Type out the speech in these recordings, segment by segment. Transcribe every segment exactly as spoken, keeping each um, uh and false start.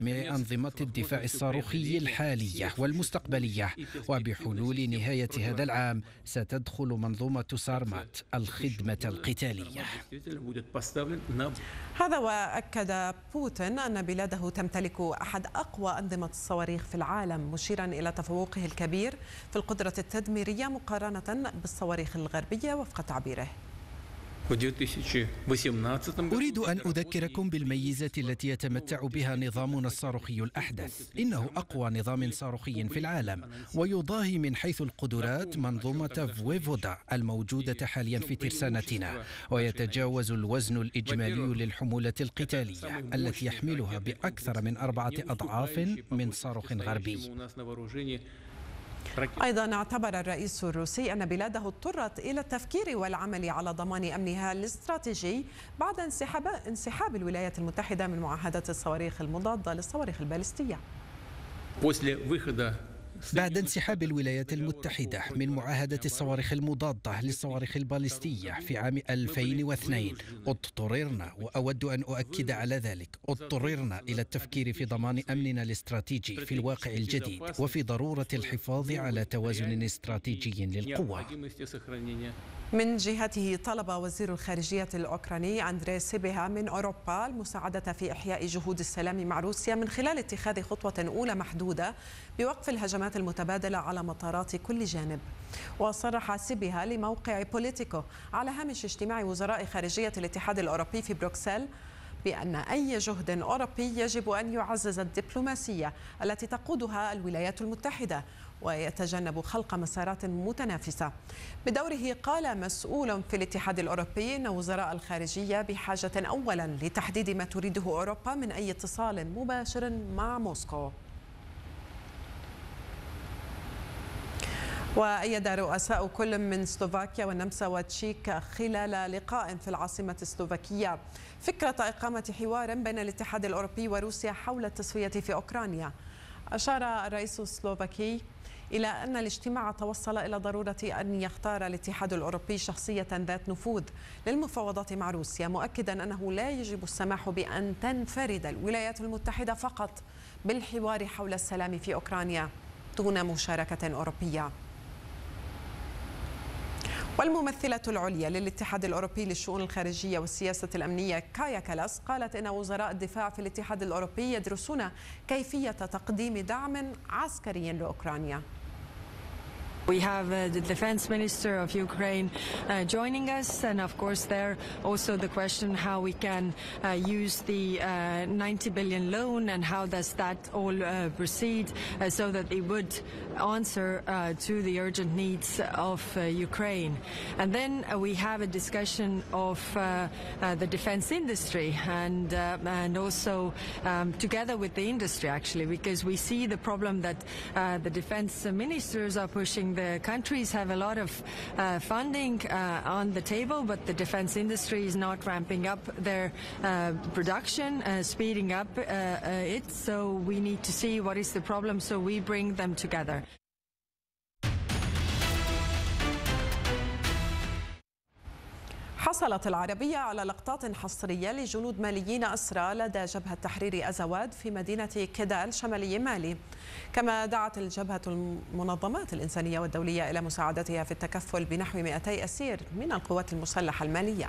أنظمة الدفاع الصاروخي الحالية والمستقبلية، وبحلول نهاية هذا العام ستدخل منظومة سارمات الخدمة القتالية. هذا وأكد بوتين أن بلاده تمتلك أحد أقوى أنظمة الصواريخ في العالم، مشيرا إلى تفوقه الكبير في القدرة التدميرية مقارنة بالصواريخ الغربية وفق تعبيره. أريد أن أذكركم بالميزة التي يتمتع بها نظامنا الصاروخي الأحدث. إنه أقوى نظام صاروخي في العالم، ويضاهي من حيث القدرات منظومة فويفودا الموجودة حاليا في ترسانتنا، ويتجاوز الوزن الإجمالي للحمولة القتالية التي يحملها بأكثر من أربعة أضعاف من صاروخ غربي. أيضا اعتبر الرئيس الروسي أن بلاده اضطرت إلى التفكير والعمل على ضمان أمنها الاستراتيجي بعد انسحاب انسحاب الولايات المتحدة من معاهدة الصواريخ المضادة للصواريخ البالستية. بعد انسحاب الولايات المتحدة من معاهدة الصواريخ المضادة للصواريخ البالستية في عام ألفين واثنين، اضطررنا، وأود أن أؤكد على ذلك، اضطررنا إلى التفكير في ضمان أمننا الاستراتيجي في الواقع الجديد، وفي ضرورة الحفاظ على توازن استراتيجي للقوة. من جهته طلب وزير الخارجية الأوكراني أندري سيبيها من أوروبا المساعدة في إحياء جهود السلام مع روسيا من خلال اتخاذ خطوة أولى محدودة بوقف الهجمات المتبادلة على مطارات كل جانب. وصرح سيبيها لموقع بوليتيكو على هامش اجتماع وزراء خارجية الاتحاد الأوروبي في بروكسل بأن أي جهد أوروبي يجب أن يعزز الدبلوماسية التي تقودها الولايات المتحدة ويتجنب خلق مسارات متنافسة. بدوره قال مسؤول في الاتحاد الأوروبي أن وزراء الخارجية بحاجة أولا لتحديد ما تريده أوروبا من أي اتصال مباشر مع موسكو. وأيد رؤساء كل من سلوفاكيا والنمسا والتشيك خلال لقاء في العاصمة السلوفاكية فكرة إقامة حوار بين الاتحاد الأوروبي وروسيا حول التسوية في أوكرانيا. أشار الرئيس السلوفاكي إلى أن الاجتماع توصل إلى ضرورة أن يختار الاتحاد الأوروبي شخصية ذات نفوذ للمفاوضات مع روسيا، مؤكدا أنه لا يجب السماح بأن تنفرد الولايات المتحدة فقط بالحوار حول السلام في أوكرانيا دون مشاركة أوروبية. والممثلة العليا للاتحاد الأوروبي للشؤون الخارجية والسياسة الأمنية كايا كالاس قالت إن وزراء الدفاع في الاتحاد الأوروبي يدرسون كيفية تقديم دعم عسكري لأوكرانيا. We have uh, the defense minister of Ukraine uh, joining us, and of course there also the question how we can uh, use the uh, ninety billion loan and how does that all uh, proceed uh, so that it would answer uh, to the urgent needs of uh, Ukraine. And then uh, we have a discussion of uh, uh, the defense industry and uh, and also um, together with the industry actually, because we see the problem that uh, the defense ministers are pushing. The countries have a lot of uh, funding uh, on the table, but the defense industry is not ramping up their uh, production, uh, speeding up uh, uh, it. So we need to see what is the problem, so we bring them together. حصلت العربية على لقطات حصرية لجنود ماليين أسرى لدى جبهة تحرير أزواد في مدينة كيدال شمالي مالي، كما دعت الجبهة المنظمات الإنسانية والدولية إلى مساعدتها في التكفل بنحو مئتي أسير من القوات المسلحة المالية.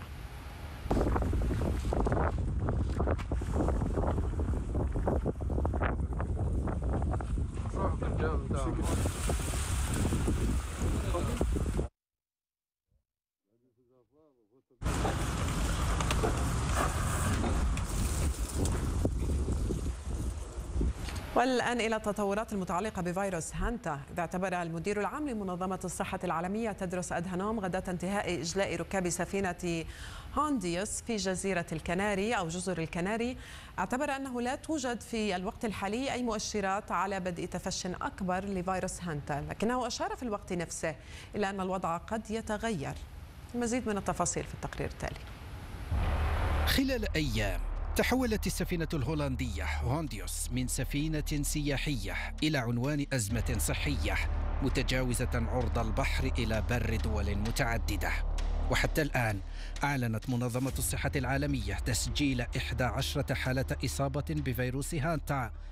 والآن إلى التطورات المتعلقة بفيروس هانتا. إذا اعتبر المدير العام لمنظمة الصحة العالمية تدرس أدهانوم غداة انتهاء إجلاء ركاب سفينة هونديوس في جزيرة الكناري أو جزر الكناري، اعتبر أنه لا توجد في الوقت الحالي أي مؤشرات على بدء تفشٍ أكبر لفيروس هانتا، لكنه أشار في الوقت نفسه إلى أن الوضع قد يتغير. المزيد من التفاصيل في التقرير التالي. خلال أيام تحولت السفينة الهولندية هونديوس من سفينة سياحية إلى عنوان أزمة صحية متجاوزة عرض البحر إلى بر دول متعددة. وحتى الآن أعلنت منظمة الصحة العالمية تسجيل إحدى عشرة حالة إصابة بفيروس هانتا